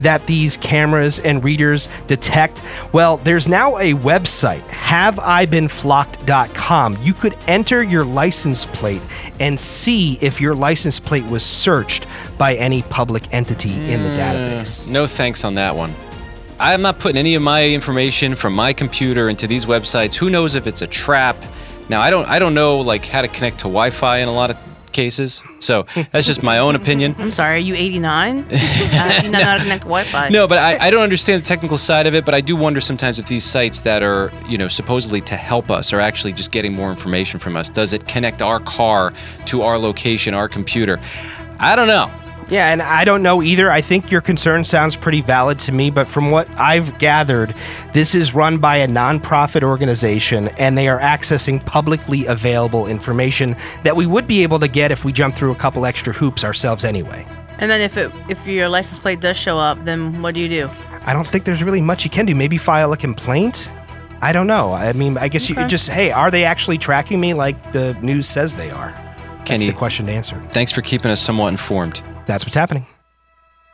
that these cameras and readers detect? Well, there's now a website, haveibeenflocked.com. You could enter your license plate and see if your license plate was searched by any public entity in the database. No thanks on that one. I'm not putting any of my information from my computer into these websites. Who knows if it's a trap? Now, I don't know like how to connect to Wi-Fi in a lot of cases, so that's just my own opinion. I'm sorry, are you 89? You know how to connect to Wi-Fi. No, but I don't understand the technical side of it, but I do wonder sometimes if these sites that are, supposedly to help us are actually just getting more information from us. Does it connect our car to our location, our computer? I don't know. Yeah, and I don't know either. I think your concern sounds pretty valid to me, but from what I've gathered, this is run by a nonprofit organization, and they are accessing publicly available information that we would be able to get if we jump through a couple extra hoops ourselves anyway. And then if your license plate does show up, then what do? I don't think there's really much you can do. Maybe file a complaint? I don't know. I mean, I guess you could just, hey, are they actually tracking me like the news says they are? That's Kenny, the question to answer. Thanks for keeping us somewhat informed. That's what's happening.